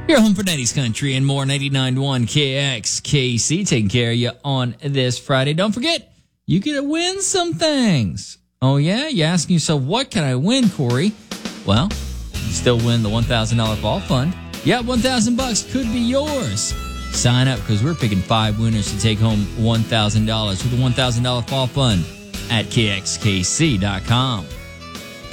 Your home for 90s country and more. 99.1 KXKC taking care of you on this Friday. Don't forget, you get to win some things. Oh, yeah? You're asking yourself, what can I win, Corey? Well, you still win the $1,000 fall fund. Yeah, $1,000 could be yours. Sign up because we're picking 5 winners to take home $1,000 with the $1,000 fall fund at KXKC.com.